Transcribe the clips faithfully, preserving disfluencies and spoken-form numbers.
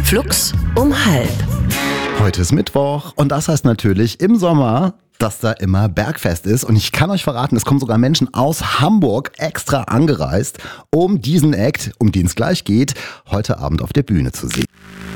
Flux um halb. Heute ist Mittwoch und das heißt natürlich im Sommer, dass da immer Bergfest ist. Und ich kann euch verraten, es kommen sogar Menschen aus Hamburg extra angereist, um diesen Act, um den es gleich geht, heute Abend auf der Bühne zu sehen.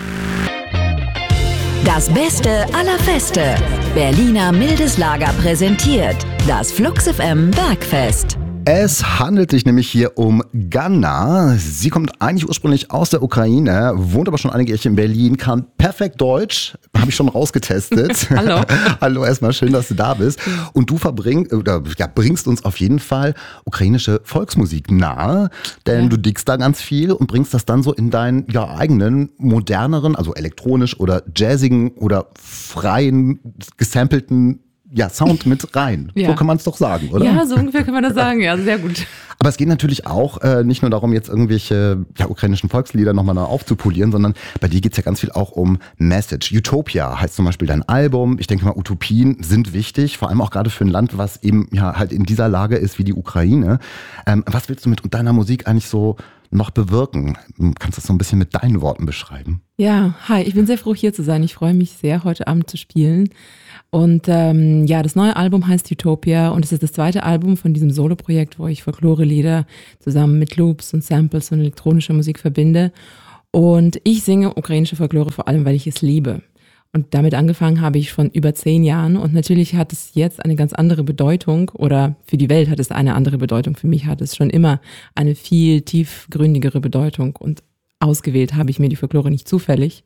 Das Beste aller Feste. Berliner Mildes Lager präsentiert das Flux F M Bergfest. Es handelt sich nämlich hier um Ganna. Sie kommt eigentlich ursprünglich aus der Ukraine, wohnt aber schon einige Jahre in Berlin, kann perfekt Deutsch, habe ich schon rausgetestet. Hallo. Hallo, erstmal schön, dass du da bist. Und du verbring, oder, ja, bringst uns auf jeden Fall ukrainische Volksmusik nahe, denn ja. du dickst da ganz viel und bringst das dann so in deinen ja, eigenen, moderneren, also elektronisch oder jazzigen oder freien, gesampelten Ja, Sound mit rein. Ja. So kann man es doch sagen, oder? Ja, so ungefähr kann man das sagen, ja, sehr gut. Aber es geht natürlich auch äh, nicht nur darum, jetzt irgendwelche ja, ukrainischen Volkslieder nochmal neu aufzupolieren, sondern bei dir geht es ja ganz viel auch um Message. Utopia heißt zum Beispiel dein Album. Ich denke mal, Utopien sind wichtig, vor allem auch gerade für ein Land, was eben ja halt in dieser Lage ist wie die Ukraine. Ähm, was willst du mit deiner Musik eigentlich so noch bewirken? Kannst du das so ein bisschen mit deinen Worten beschreiben? Ja, hi, ich bin sehr froh, hier zu sein. Ich freue mich sehr, heute Abend zu spielen. Und ähm, ja, das neue Album heißt Utopia und es ist das zweite Album von diesem Solo-Projekt, wo ich Folklore-Lieder zusammen mit Loops und Samples und elektronischer Musik verbinde. Und ich singe ukrainische Folklore vor allem, weil ich es liebe. Und damit angefangen habe ich von über zehn Jahren und natürlich hat es jetzt eine ganz andere Bedeutung oder für die Welt hat es eine andere Bedeutung. Für mich hat es schon immer eine viel tiefgründigere Bedeutung und ausgewählt habe ich mir die Folklore nicht zufällig.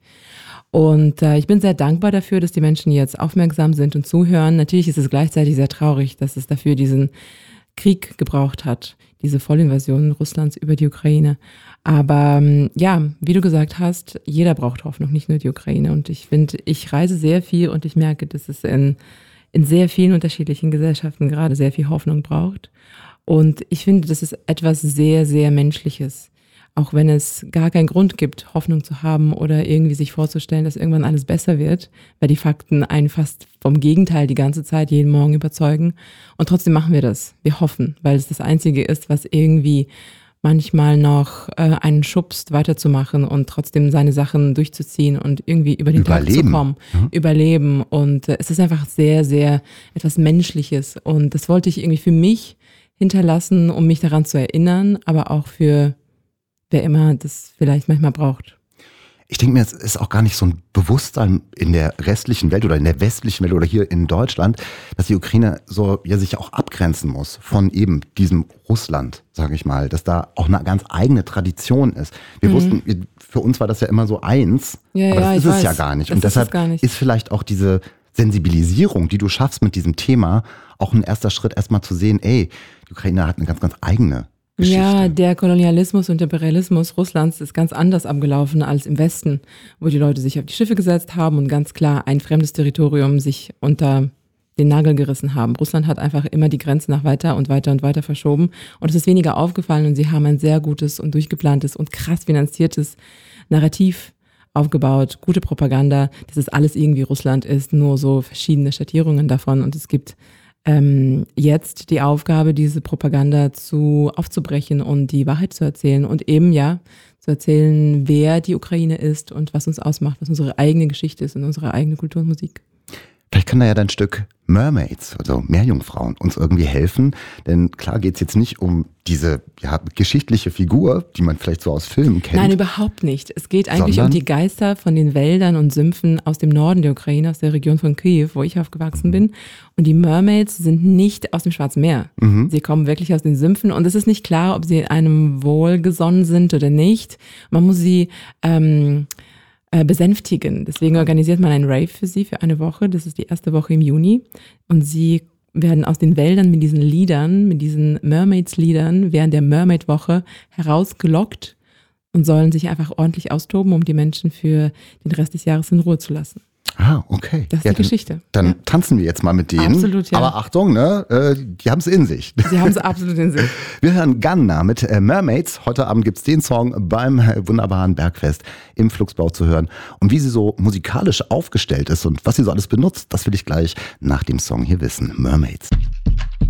Und äh, ich bin sehr dankbar dafür, dass die Menschen jetzt aufmerksam sind und zuhören. Natürlich ist es gleichzeitig sehr traurig, dass es dafür diesen Krieg gebraucht hat, diese Vollinvasion Russlands über die Ukraine. Aber ähm, ja, wie du gesagt hast, jeder braucht Hoffnung, nicht nur die Ukraine. Und ich finde, ich reise sehr viel und ich merke, dass es in, in sehr vielen unterschiedlichen Gesellschaften gerade sehr viel Hoffnung braucht. Und ich finde, das ist etwas sehr, sehr Menschliches. Auch wenn es gar keinen Grund gibt, Hoffnung zu haben oder irgendwie sich vorzustellen, dass irgendwann alles besser wird, weil die Fakten einen fast vom Gegenteil die ganze Zeit jeden Morgen überzeugen. Und trotzdem machen wir das. Wir hoffen, weil es das Einzige ist, was irgendwie manchmal noch äh, einen schubst, weiterzumachen und trotzdem seine Sachen durchzuziehen und irgendwie über den Überleben. Tag zu kommen. Mhm. Überleben. Und äh, es ist einfach sehr, sehr etwas Menschliches. Und das wollte ich irgendwie für mich hinterlassen, um mich daran zu erinnern, aber auch für wer immer das vielleicht manchmal braucht. Ich denke mir, es ist auch gar nicht so ein Bewusstsein in der restlichen Welt oder in der westlichen Welt oder hier in Deutschland, dass die Ukraine so ja sich auch abgrenzen muss von eben diesem Russland, sage ich mal, dass da auch eine ganz eigene Tradition ist. Wir mhm. wussten, für uns war das ja immer so eins, ja, aber das ja, ist ich es weiß. ja gar nicht. Das Und deshalb ist, gar nicht. ist vielleicht auch diese Sensibilisierung, die du schaffst mit diesem Thema, auch ein erster Schritt erstmal zu sehen, ey, die Ukraine hat eine ganz, ganz eigene Geschichte. Ja, der Kolonialismus und der Imperialismus Russlands ist ganz anders abgelaufen als im Westen, wo die Leute sich auf die Schiffe gesetzt haben und ganz klar ein fremdes Territorium sich unter den Nagel gerissen haben. Russland hat einfach immer die Grenzen nach weiter und weiter und weiter verschoben und es ist weniger aufgefallen und sie haben ein sehr gutes und durchgeplantes und krass finanziertes Narrativ aufgebaut, gute Propaganda, dass es alles irgendwie Russland ist, nur so verschiedene Schattierungen davon und es gibt Ähm, jetzt die Aufgabe, diese Propaganda zu aufzubrechen und die Wahrheit zu erzählen und eben ja zu erzählen, wer die Ukraine ist und was uns ausmacht, was unsere eigene Geschichte ist und unsere eigene Kultur und Musik. Vielleicht kann da ja dein Stück Mermaids, also Meerjungfrauen, uns irgendwie helfen. Denn klar geht es jetzt nicht um diese ja, geschichtliche Figur, die man vielleicht so aus Filmen kennt. Nein, überhaupt nicht. Es geht eigentlich Sondern um die Geister von den Wäldern und Sümpfen aus dem Norden der Ukraine, aus der Region von Kyiv, wo ich aufgewachsen bin. Und die Mermaids sind nicht aus dem Schwarzen Meer. Mhm. Sie kommen wirklich aus den Sümpfen und es ist nicht klar, ob sie einem wohlgesonnen sind oder nicht. Man muss sie ähm, besänftigen. Deswegen organisiert man einen Rave für sie für eine Woche. Das ist die erste Woche im Juni. Und sie werden aus den Wäldern mit diesen Liedern, mit diesen Mermaids-Liedern während der Mermaid-Woche herausgelockt und sollen sich einfach ordentlich austoben, um die Menschen für den Rest des Jahres in Ruhe zu lassen. Ah, okay. Das ist ja, die dann, Geschichte. Dann ja. tanzen wir jetzt mal mit denen. Absolut, ja. Aber Achtung, ne, äh, die haben es in sich. Sie haben es absolut in sich. Wir hören Ganna mit äh, Mermaids. Heute Abend gibt's den Song beim äh, wunderbaren Bergfest im Fluxbau zu hören. Und wie sie so musikalisch aufgestellt ist und was sie so alles benutzt, das will ich gleich nach dem Song hier wissen. Mermaids.